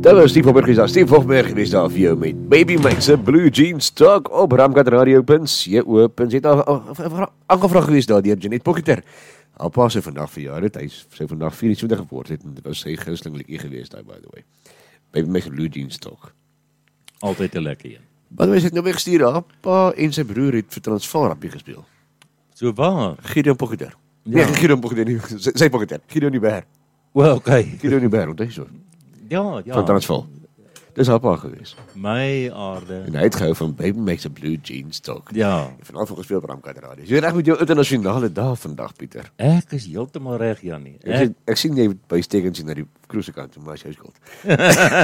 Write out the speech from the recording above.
Dat was Steve Hofberg geweest, Steve Hofberg geweest daar vir jou met Baby Makes a Blue Jeans Talk op ramkatradio.co.za. Aangevraag geweest daar deur Jeanette Pocketer. Haar pa sy vandag verjaar het, hy sou vandag 24 geword het, en dit was sy gunsteling liedjie geweest daar, by the way. Baby Makes a Blue Jeans Talk. Altyd 'n lekker een. By the way, sy het nou weggestuur, haar pa en sy broer het vir Transvaal rappie gespeel. So waar? Gideon Pocketer. Ja. Nee, Gideon Pocketer nie, sy Pocketer. Gideon die Bear. Wel, okay. Gideon die Bear, onthou jy so? Ja. Van Transvaal. Dis haar pa geweest. My aarde. En hy het gehou van Baby Makes a Blue Jeans Talk. Ja. Vanavond gespeel op Ramkat Radio. Jy reg met jou internasionale dag vandag, Pieter. Ek is heeltemal reg, Jannie. Ek sien jy by stekens na die kruisekant, maar as jy skuld.